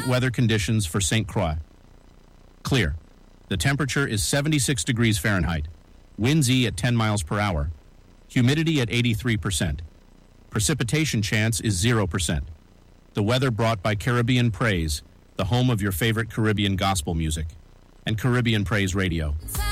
Current weather conditions for St. Croix. Clear. The temperature is 76 degrees Fahrenheit. Winds at 10 miles per hour. Humidity at 83%. Precipitation chance is 0%. The weather brought by Caribbean Praise, the home of your favorite Caribbean gospel music, and Caribbean Praise Radio.